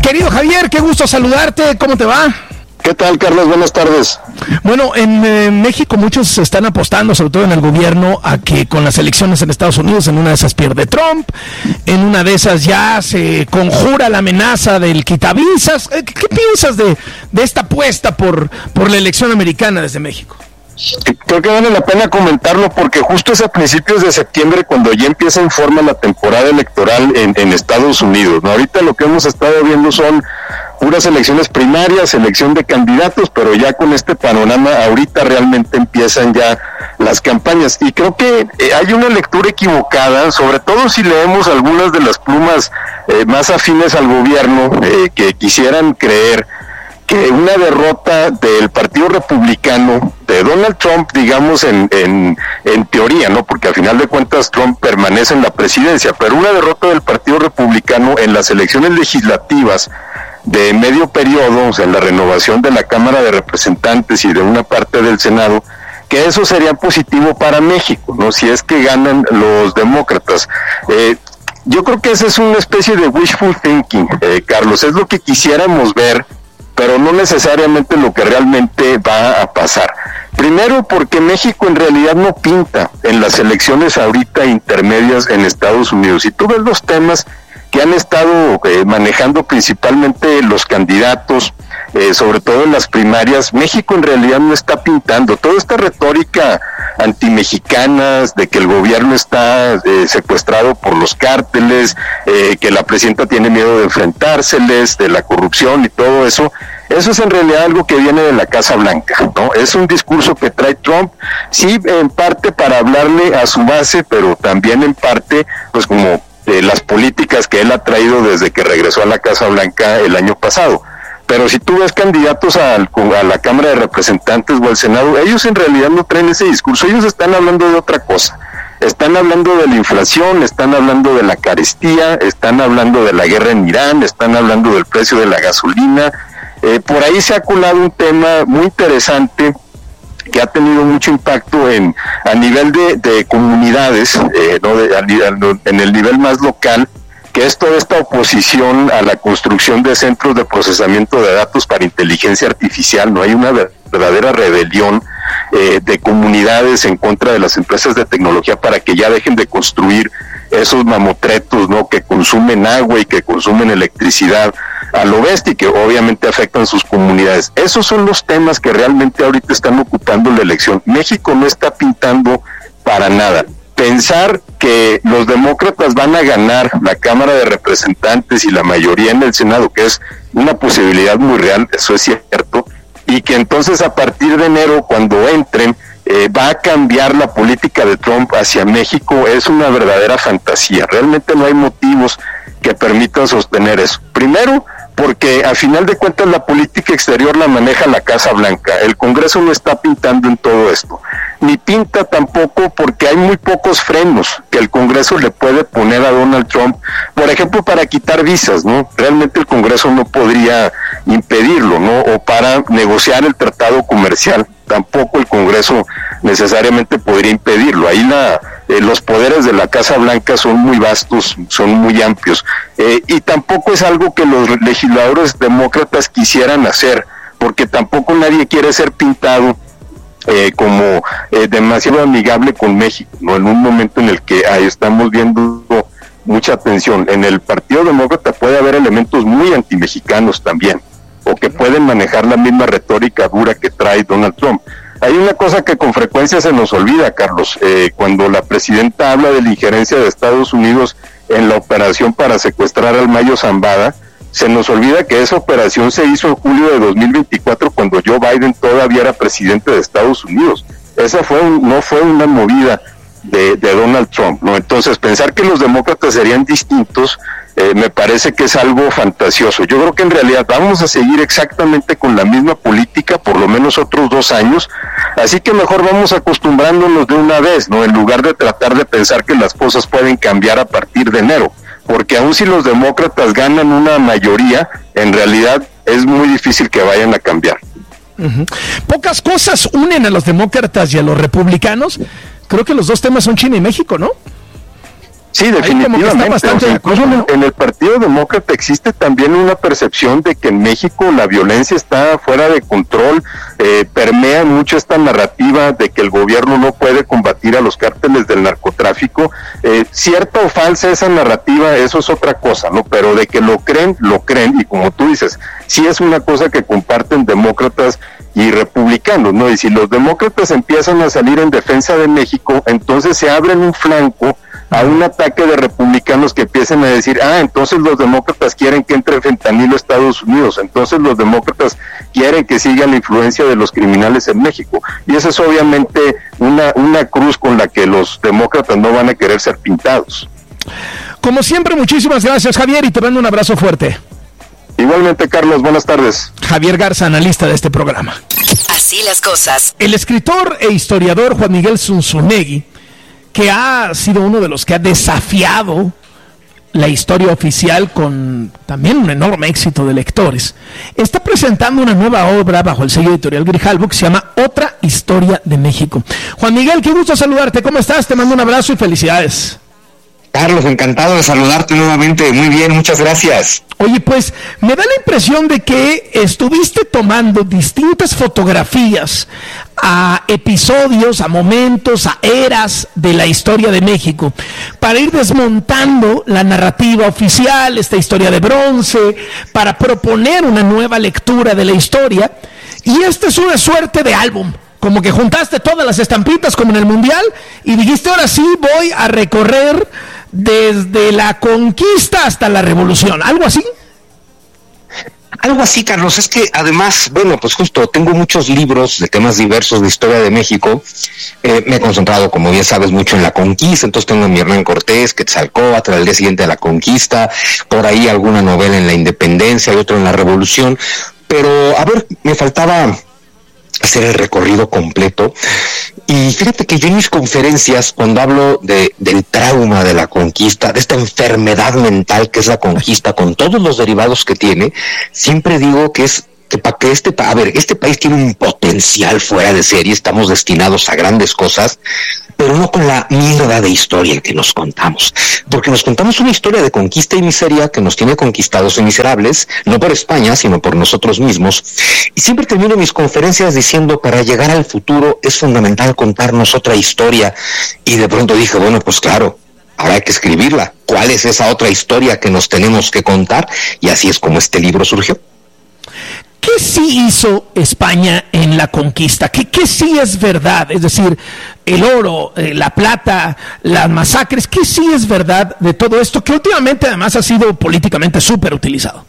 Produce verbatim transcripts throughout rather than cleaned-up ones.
Querido Javier, qué gusto saludarte, ¿cómo te va? ¿Qué tal, Carlos? Buenas tardes. Bueno, en eh, México muchos están apostando, sobre todo en el gobierno, a que con las elecciones en Estados Unidos, en una de esas pierde Trump, en una de esas ya se conjura la amenaza del quitavisas. ¿Qué, qué piensas de, de esta apuesta por, por la elección americana desde México? Creo que vale la pena comentarlo porque justo es a principios de septiembre cuando ya empieza en forma la temporada electoral en, en Estados Unidos, ¿no? Ahorita lo que hemos estado viendo son puras elecciones primarias, elección de candidatos, pero ya con este panorama ahorita realmente empiezan ya las campañas. Y creo que eh, hay una lectura equivocada, sobre todo si leemos algunas de las plumas eh, más afines al gobierno eh, que quisieran creer que una derrota del Partido Republicano, de Donald Trump, digamos, en, en, en teoría, ¿no? Porque al final de cuentas Trump permanece en la presidencia, pero una derrota del Partido Republicano en las elecciones legislativas de medio periodo, o sea, en la renovación de la Cámara de Representantes y de una parte del Senado, que eso sería positivo para México, ¿no? Si es que ganan los demócratas. Eh, yo creo que esa es una especie de wishful thinking, eh, Carlos, es lo que quisiéramos ver, pero no necesariamente lo que realmente va a pasar. Primero, porque México en realidad no pinta en las elecciones ahorita intermedias en Estados Unidos. Si tú ves los temas que han estado eh, manejando principalmente los candidatos, eh, sobre todo en las primarias, México en realidad no está pintando. Toda esta retórica antimexicanas de que el gobierno está eh, secuestrado por los cárteles, eh, que la presidenta tiene miedo de enfrentárseles, de la corrupción y todo eso, eso es en realidad algo que viene de la Casa Blanca, ¿no? Es un discurso que trae Trump, sí, en parte para hablarle a su base, pero también en parte, pues como eh, las políticas que él ha traído desde que regresó a la Casa Blanca el año pasado. Pero si tú ves candidatos al, a la Cámara de Representantes o al Senado, ellos en realidad no traen ese discurso, ellos están hablando de otra cosa. Están hablando de la inflación, están hablando de la carestía, están hablando de la guerra en Irán, están hablando del precio de la gasolina. Eh, por ahí se ha colado un tema muy interesante que ha tenido mucho impacto en a nivel de, de comunidades, eh, ¿no? de, a, en el nivel más local, que es toda esta oposición a la construcción de centros de procesamiento de datos para inteligencia artificial. No hay una verdadera rebelión eh, de comunidades en contra de las empresas de tecnología para que ya dejen de construir esos mamotretos, ¿no? Que consumen agua y que consumen electricidad a lo bestia y que obviamente afectan sus comunidades. Esos son los temas que realmente ahorita están ocupando la elección. México no está pintando para nada. Pensar que los demócratas van a ganar la Cámara de Representantes y la mayoría en el Senado, que es una posibilidad muy real, eso es cierto, y que entonces a partir de enero, cuando entren, eh, va a cambiar la política de Trump hacia México, es una verdadera fantasía. Realmente no hay motivos que permitan sostener eso. Primero, porque a final de cuentas la política exterior la maneja la Casa Blanca. El Congreso no está pintando en todo esto. Ni pinta tampoco porque hay muy pocos frenos que el Congreso le puede poner a Donald Trump, por ejemplo, para quitar visas, ¿no? Realmente el Congreso no podría impedirlo, ¿no? O para negociar el tratado comercial, tampoco el Congreso necesariamente podría impedirlo. Ahí la, eh, los poderes de la Casa Blanca son muy vastos, son muy amplios, eh, y tampoco es algo que los legisladores demócratas quisieran hacer, porque tampoco nadie quiere ser pintado Eh, como eh, demasiado amigable con México, ¿no? En un momento en el que ahí estamos viendo mucha tensión. En el Partido Demócrata puede haber elementos muy antimexicanos también, o que pueden manejar la misma retórica dura que trae Donald Trump. Hay una cosa que con frecuencia se nos olvida, Carlos, eh, cuando la presidenta habla de la injerencia de Estados Unidos en la operación para secuestrar al Mayo Zambada, se nos olvida que esa operación se hizo en julio de dos mil veinticuatro cuando Joe Biden todavía era presidente de Estados Unidos. Esa fue un, no fue una movida de, de Donald Trump, ¿no? Entonces, pensar que los demócratas serían distintos eh, me parece que es algo fantasioso. Yo creo que en realidad vamos a seguir exactamente con la misma política por lo menos otros dos años, así que mejor vamos acostumbrándonos de una vez, ¿no? En lugar de tratar de pensar que las cosas pueden cambiar a partir de enero. Porque aun si los demócratas ganan una mayoría, en realidad es muy difícil que vayan a cambiar. Uh-huh. Pocas cosas unen a los demócratas y a los republicanos. Creo que los dos temas son China y México, ¿no? Sí, definitivamente. Bastante... O sea, incluso en el, en el Partido Demócrata existe también una percepción de que en México la violencia está fuera de control, eh, permea mucho esta narrativa de que el gobierno no puede combatir a los cárteles del narcotráfico. Eh, cierta o falsa esa narrativa, eso es otra cosa, ¿no? Pero de que lo creen, lo creen, y como tú dices, sí es una cosa que comparten demócratas y republicanos, ¿no? Y si los demócratas empiezan a salir en defensa de México, entonces se abren un flanco a un ataque de republicanos que empiecen a decir, ah, entonces los demócratas quieren que entre fentanilo a Estados Unidos, entonces los demócratas quieren que siga la influencia de los criminales en México. Y esa es obviamente una, una cruz con la que los demócratas no van a querer ser pintados. Como siempre, muchísimas gracias, Javier, y te mando un abrazo fuerte. Igualmente, Carlos, buenas tardes. Javier Garza, analista de este programa. Así las cosas. El escritor e historiador Juan Miguel Zunzunegui, que ha sido uno de los que ha desafiado la historia oficial con también un enorme éxito de lectores, está presentando una nueva obra bajo el sello editorial Grijalbo que se llama Otra Historia de México. Juan Miguel, qué gusto saludarte, ¿cómo estás? Te mando un abrazo y felicidades. Carlos, encantado de saludarte nuevamente, muy bien, muchas gracias. Oye, pues, me da la impresión de que estuviste tomando distintas fotografías a episodios, a momentos, a eras de la historia de México, para ir desmontando la narrativa oficial, esta historia de bronce, para proponer una nueva lectura de la historia, y esta es una suerte de álbum. Como que juntaste todas las estampitas como en el Mundial y dijiste, ahora sí voy a recorrer desde la conquista hasta la revolución, ¿algo así? Algo así, Carlos, es que además, bueno, pues justo tengo muchos libros de temas diversos de historia de México, eh, me he concentrado, como bien sabes, mucho en la conquista, entonces tengo a mi Hernán Cortés, Quetzalcóatl, al día siguiente de la conquista, por ahí alguna novela en la independencia y otro en la revolución, pero a ver, me faltaba hacer el recorrido completo. Y fíjate que yo en mis conferencias, cuando hablo de, del trauma de la conquista, de esta enfermedad mental que es la conquista, con todos los derivados que tiene, siempre digo que es que para que este, a ver, este país tiene un potencial fuera de serie, estamos destinados a grandes cosas, pero no con la mierda de historia que nos contamos, porque nos contamos una historia de conquista y miseria que nos tiene conquistados y miserables, no por España, sino por nosotros mismos, y siempre termino mis conferencias diciendo, para llegar al futuro es fundamental contarnos otra historia, y de pronto dije, bueno, pues claro, ahora hay que escribirla, ¿cuál es esa otra historia que nos tenemos que contar? Y así es como este libro surgió. ¿Qué sí hizo España en la conquista? ¿Qué, qué sí es verdad? Es decir, el oro, eh, la plata, las masacres, ¿qué sí es verdad de todo esto que últimamente además ha sido políticamente súper utilizado?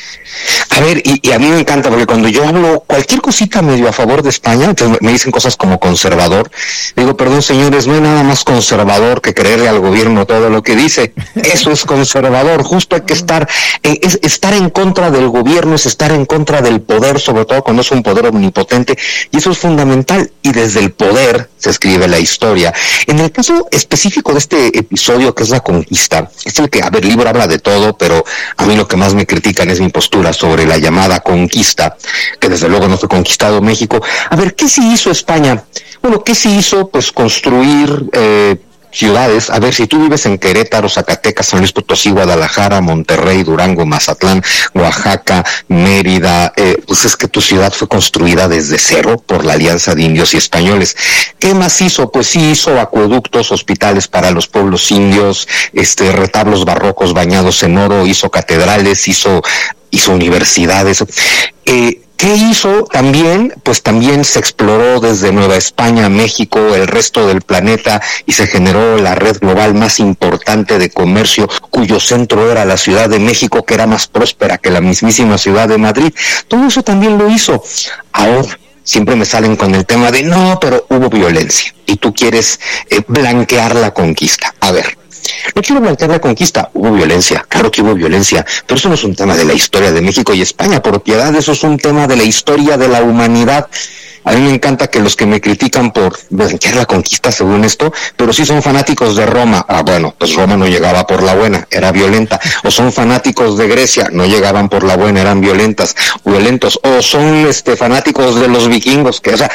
A ver, y, y a mí me encanta porque cuando yo hablo cualquier cosita medio a favor de España, entonces me dicen cosas como conservador, digo, perdón señores, no hay nada más conservador que creerle al gobierno todo lo que dice, eso es conservador, justo hay que estar, eh, es estar en contra del gobierno, es estar en contra del poder, sobre todo cuando es un poder omnipotente, y eso es fundamental, y desde el poder se escribe la historia. En el caso específico de este episodio, que es la conquista, es el que, a ver, el libro habla de todo, pero a mí lo que más me critican es mi postura sobre la llamada conquista, que desde luego no fue conquistado México. A ver, ¿qué sí hizo España? Bueno, ¿qué sí hizo? Pues construir eh, ciudades. A ver, si tú vives en Querétaro, Zacatecas, San Luis Potosí, Guadalajara, Monterrey, Durango, Mazatlán, Oaxaca, Mérida, eh, pues es que tu ciudad fue construida desde cero por la alianza de indios y españoles. ¿Qué más hizo? Pues sí hizo acueductos, hospitales para los pueblos indios, este, retablos barrocos bañados en oro, hizo catedrales, hizo hizo universidades. Eh, ¿Qué hizo también? Pues también se exploró desde Nueva España, México, el resto del planeta, y se generó la red global más importante de comercio, cuyo centro era la Ciudad de México, que era más próspera que la mismísima Ciudad de Madrid. Todo eso también lo hizo. Ahora, siempre me salen con el tema de no, pero hubo violencia, y tú quieres eh, blanquear la conquista. A ver, no quiero blanquear la conquista, hubo violencia, claro que hubo violencia, pero eso no es un tema de la historia de México y España, por piedad, eso es un tema de la historia de la humanidad. A mí me encanta que los que me critican por blanquear la conquista, según esto, pero sí son fanáticos de Roma. Ah, bueno, pues Roma no llegaba por la buena, era violenta. O son fanáticos de Grecia, no llegaban por la buena, eran violentas, violentos. O son este fanáticos de los vikingos, que, o sea,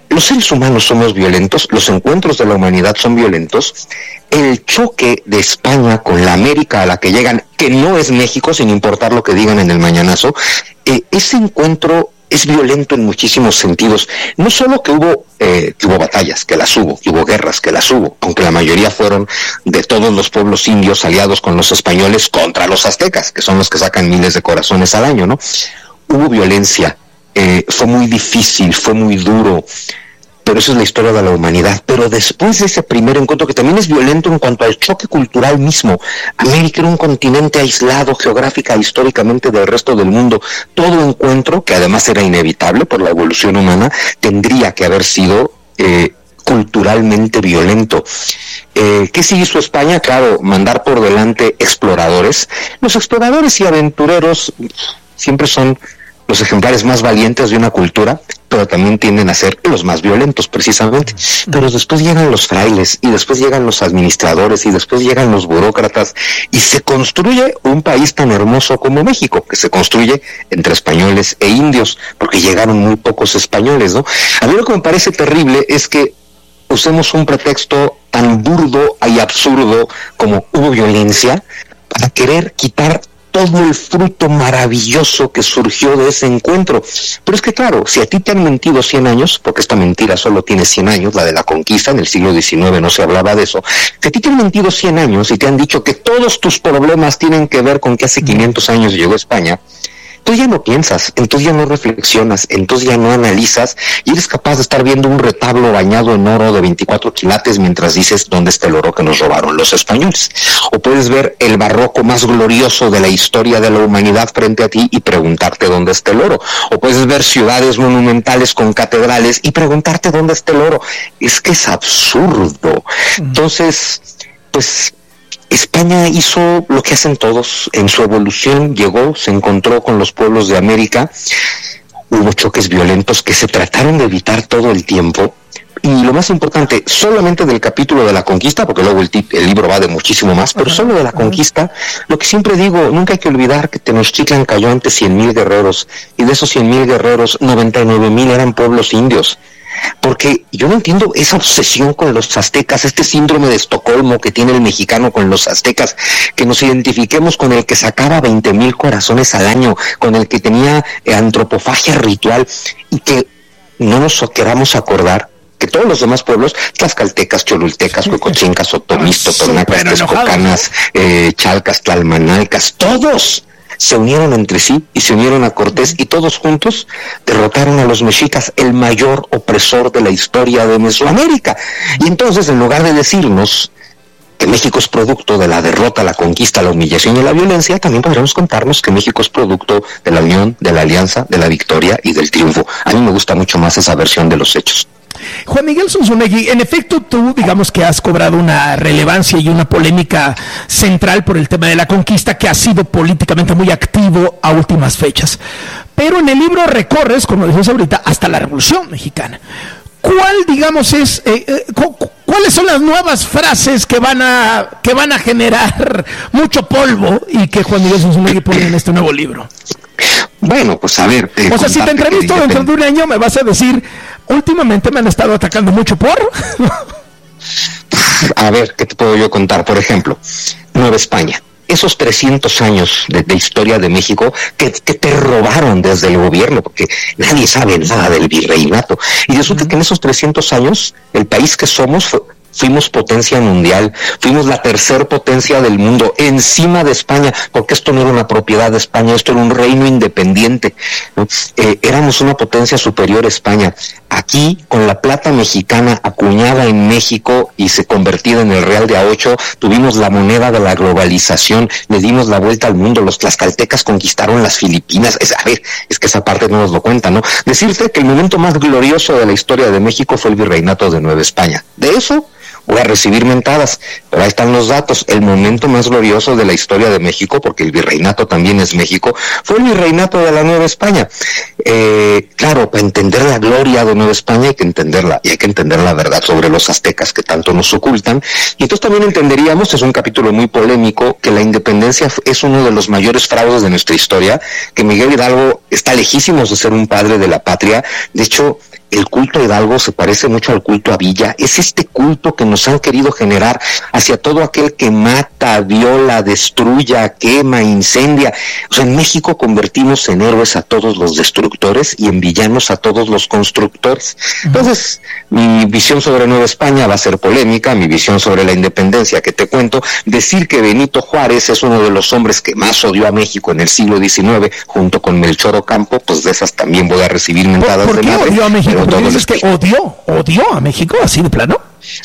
los seres humanos somos violentos, los encuentros de la humanidad son violentos, el choque de España con la América a la que llegan, que no es México, sin importar lo que digan en el mañanazo, eh, ese encuentro es violento en muchísimos sentidos. No solo que hubo eh, que hubo batallas, que las hubo, que hubo guerras, que las hubo, aunque la mayoría fueron de todos los pueblos indios aliados con los españoles contra los aztecas, que son los que sacan miles de corazones al año, ¿no? Hubo violencia, eh, fue muy difícil, fue muy duro, pero eso es la historia de la humanidad. Pero después de ese primer encuentro, que también es violento en cuanto al choque cultural mismo, América era un continente aislado geográfica e históricamente del resto del mundo. Todo encuentro, que además era inevitable por la evolución humana, tendría que haber sido eh, culturalmente violento. Eh, ¿Qué sí hizo España? Claro, mandar por delante exploradores. Los exploradores y aventureros siempre son los ejemplares más valientes de una cultura, pero también tienden a ser los más violentos, precisamente. Pero después llegan los frailes, y después llegan los administradores, y después llegan los burócratas, y se construye un país tan hermoso como México, que se construye entre españoles e indios, porque llegaron muy pocos españoles, ¿no? A mí lo que me parece terrible es que usemos un pretexto tan burdo y absurdo como hubo violencia, para querer quitar todo el fruto maravilloso que surgió de ese encuentro. Pero es que claro, si a ti te han mentido cien años, porque esta mentira solo tiene cien años, la de la conquista, en el siglo diecinueve no se hablaba de eso, si a ti te han mentido cien años y te han dicho que todos tus problemas tienen que ver con que hace quinientos años llegó España, entonces ya no piensas, entonces ya no reflexionas, entonces ya no analizas, y eres capaz de estar viendo un retablo bañado en oro de veinticuatro quilates mientras dices dónde está el oro que nos robaron los españoles. O puedes ver el barroco más glorioso de la historia de la humanidad frente a ti y preguntarte dónde está el oro. O puedes ver ciudades monumentales con catedrales y preguntarte dónde está el oro. Es que es absurdo. Entonces, pues España hizo lo que hacen todos. En su evolución llegó, se encontró con los pueblos de América, hubo choques violentos que se trataron de evitar todo el tiempo, y lo más importante, solamente del capítulo de la conquista, porque luego el, tip, el libro va de muchísimo más, pero solo de la conquista, lo que siempre digo, nunca hay que olvidar que Tenochtitlan cayó ante cien mil guerreros, y de esos cien mil guerreros, noventa y nueve mil eran pueblos indios. Porque yo no entiendo esa obsesión con los aztecas, este síndrome de Estocolmo que tiene el mexicano con los aztecas, que nos identifiquemos con el que sacaba veinte mil corazones al año, con el que tenía eh, antropofagia ritual, y que no nos queramos acordar que todos los demás pueblos, tlaxcaltecas, cholultecas, huecochincas, otomís, totonacas, texcocanas, eh, chalcas, tlalmanalcas, todos se unieron entre sí y se unieron a Cortés, y todos juntos derrotaron a los mexicas, el mayor opresor de la historia de Mesoamérica. Y entonces, en lugar de decirnos que México es producto de la derrota, la conquista, la humillación y la violencia, también podremos contarnos que México es producto de la unión, de la alianza, de la victoria y del triunfo. A mí me gusta mucho más esa versión de los hechos. Juan Miguel Zunzunegui, en efecto tú digamos que has cobrado una relevancia y una polémica central por el tema de la conquista, que ha sido políticamente muy activo a últimas fechas, pero en el libro recorres, como dijimos ahorita, hasta la Revolución Mexicana. ¿Cuál, digamos, es eh, eh, cu- cuáles son las nuevas frases que van a que van a generar mucho polvo y que Juan Miguel Zunzunegui pone en este nuevo libro? Bueno, pues a ver... Eh, o sea, si te entrevisto dentro de un año, me vas a decir, últimamente me han estado atacando mucho por... A ver, ¿qué te puedo yo contar? Por ejemplo, Nueva España. Esos trescientos años de, de historia de México que, que te robaron desde el gobierno, porque nadie sabe nada del virreinato. Y resulta uh-huh. que en esos trescientos años, el país que somos fue... Fuimos potencia mundial, fuimos la tercer potencia del mundo, encima de España, porque esto no era una propiedad de España, esto era un reino independiente, ¿no? Eh, éramos una potencia superior a España. Aquí, con la plata mexicana acuñada en México y se convertida en el real de a ocho, tuvimos la moneda de la globalización, le dimos la vuelta al mundo, los tlaxcaltecas conquistaron las Filipinas. Es, a ver, es que esa parte no nos lo cuenta, ¿no? Decirte que el momento más glorioso de la historia de México fue el virreinato de Nueva España. De eso voy a recibir mentadas, pero ahí están los datos. El momento más glorioso de la historia de México, porque el virreinato también es México, fue el virreinato de la Nueva España. Eh, claro, para entender la gloria de Nueva España hay que entenderla, y hay que entender la verdad sobre los aztecas que tanto nos ocultan. Y entonces también entenderíamos, es un capítulo muy polémico, que la independencia es uno de los mayores fraudes de nuestra historia, que Miguel Hidalgo está lejísimos de ser un padre de la patria. De hecho, el culto a Hidalgo se parece mucho al culto a Villa. Es este culto que nos han querido generar hacia todo aquel que mata, viola, destruya, quema, incendia. O sea, en México convertimos en héroes a todos los destructores y en villanos a todos los constructores. Entonces, mi visión sobre Nueva España va a ser polémica, mi visión sobre la independencia que te cuento, decir que Benito Juárez es uno de los hombres que más odió a México en el siglo diecinueve, junto con Melchor Ocampo, pues de esas también voy a recibir mentadas ¿Por, por de qué madre. odió a México? Pero todo ¿Dices que odió, odió a México así de plano?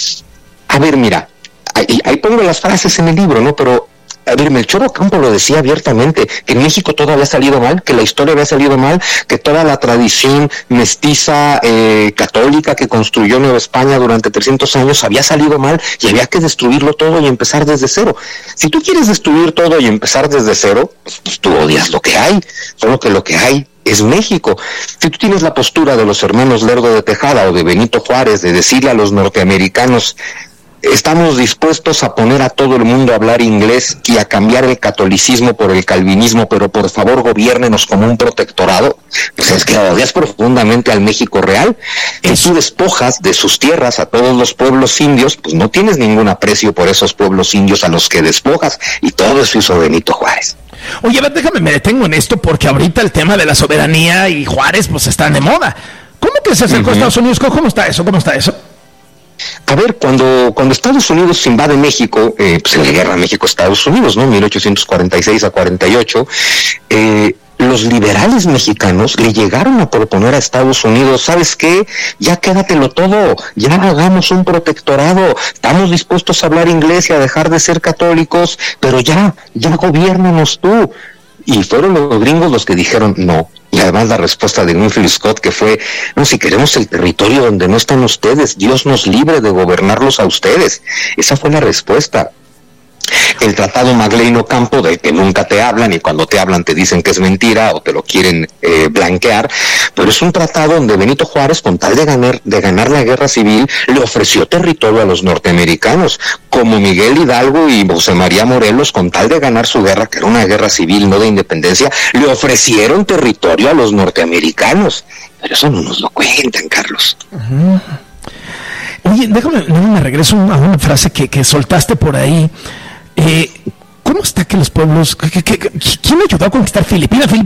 A ver, mira, ahí, ahí pongo las frases en el libro, ¿no? Pero, a ver, Melchor Ocampo lo decía abiertamente, que en México todo había salido mal, que la historia había salido mal, que toda la tradición mestiza eh, católica que construyó Nueva España durante trescientos años había salido mal y había que destruirlo todo y empezar desde cero. Si tú quieres destruir todo y empezar desde cero, pues, pues tú odias lo que hay, solo que lo que hay es México. Si tú tienes la postura de los hermanos Lerdo de Tejada o de Benito Juárez de decirle a los norteamericanos, estamos dispuestos a poner a todo el mundo a hablar inglés y a cambiar el catolicismo por el calvinismo, pero por favor gobiérnenos como un protectorado, pues es que odias profundamente al México real. Y tú despojas de sus tierras a todos los pueblos indios, pues no tienes ningún aprecio por esos pueblos indios a los que despojas, y todo eso hizo Benito Juárez. Oye, a ver, déjame, me detengo en esto porque ahorita el tema de la soberanía y Juárez pues están de moda. ¿Cómo que se acercó uh-huh. a Estados Unidos? ¿Cómo está eso? ¿Cómo está eso? A ver, cuando, cuando Estados Unidos invade México, eh, pues en la guerra México-Estados Unidos, ¿no? mil ochocientos cuarenta y seis a cuarenta y ocho, eh, los liberales mexicanos le llegaron a proponer a Estados Unidos, ¿sabes qué? Ya quédatelo todo, ya hagamos un protectorado, estamos dispuestos a hablar inglés y a dejar de ser católicos, pero ya, ya gobiérnanos tú. Y fueron los gringos los que dijeron no. Y además la respuesta de Winfield Scott, que fue, no, si queremos el territorio donde no están ustedes, Dios nos libre de gobernarlos a ustedes. Esa fue la respuesta. El tratado Maglein-Ocampo, del que nunca te hablan, y cuando te hablan te dicen que es mentira o te lo quieren eh, blanquear, pero es un tratado donde Benito Juárez, con tal de ganar, de ganar la guerra civil, le ofreció territorio a los norteamericanos, como Miguel Hidalgo y José María Morelos, con tal de ganar su guerra, que era una guerra civil, no de independencia, le ofrecieron territorio a los norteamericanos. Pero eso no nos lo cuentan, Carlos. Uh-huh. Oye, déjame, no, me regreso a una frase que, que soltaste por ahí. Eh, ¿Cómo está que los pueblos... Que, que, que, ¿Quién ayudó a conquistar Filipinas?